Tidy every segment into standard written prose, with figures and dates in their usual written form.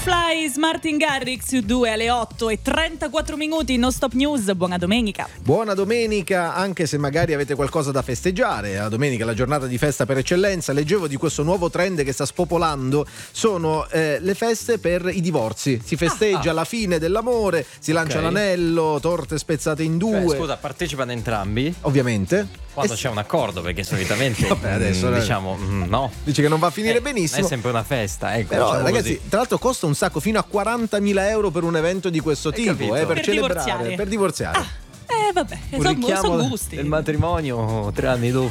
Flies, Martin Garrix, 2 alle 8:34 No Stop News. Buona domenica. Buona domenica, anche se magari avete qualcosa da festeggiare. La domenica è la giornata di festa per eccellenza. Leggevo di questo nuovo trend che sta spopolando. Sono le feste per i divorzi. Si festeggia la fine dell'amore, si lancia l'anello, torte spezzate in due. Cioè, scusa, partecipano entrambi? Ovviamente. Quando c'è un accordo, perché solitamente vabbè, adesso diciamo no. Dice che non va a finire benissimo. È sempre una festa, ecco. Però diciamo ragazzi, così. tra l'altro costa un sacco, fino a 40.000 euro per un evento di questo tipo, per celebrare, divorziare. per divorziare. Vabbè, Un sono richiamo gusti. del matrimonio 3 anni dopo.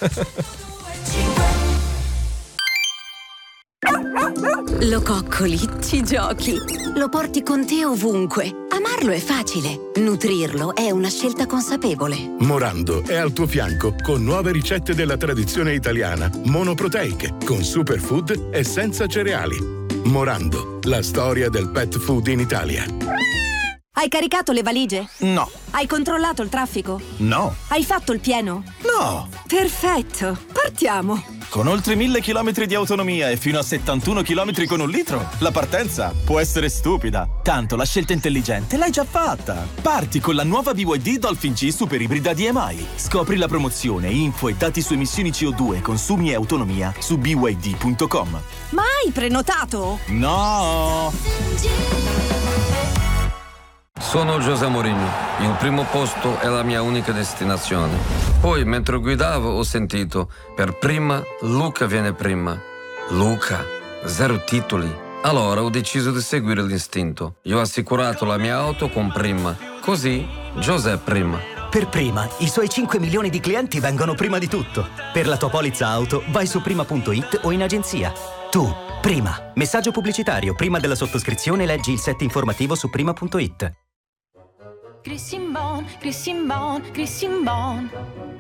Lo coccoli, ci giochi, lo porti con te ovunque. Amarlo è facile, nutrirlo è una scelta consapevole. Morando è al tuo fianco con nuove ricette della tradizione italiana, monoproteiche, con superfood e senza cereali. Morando, la storia del pet food in Italia. Hai caricato le valigie? No. Hai controllato il traffico? No. Hai fatto il pieno? No. Perfetto, partiamo! Con oltre 1000 km di autonomia e fino a 71 km con un litro, la partenza può essere stupida. Tanto la scelta intelligente l'hai già fatta. Parti con la nuova BYD Dolphin G Super Ibrida DMI. Scopri la promozione, info e dati su emissioni CO2, consumi e autonomia su byd.com. Ma hai prenotato? No! Sono José Mourinho. Il primo posto è la mia unica destinazione. Poi, mentre guidavo, ho sentito: per prima, Luca viene prima. Luca, 0 titoli. Allora ho deciso di seguire l'istinto. Io ho assicurato la mia auto con Prima. Così, José prima. Per Prima, i suoi 5 milioni di clienti vengono prima di tutto. Per la tua polizza auto, vai su prima.it o in agenzia. Tu, Prima. Messaggio pubblicitario. Prima della sottoscrizione leggi il set informativo su prima.it. Christian Bon, Christian Bon, Christian Bon.